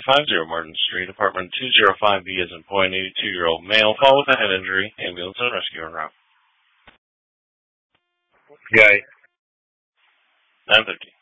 50 Martin Street, apartment 205B as in point, 82-year-old male, fall with a head injury, ambulance and rescue en route. Guy. 9:50.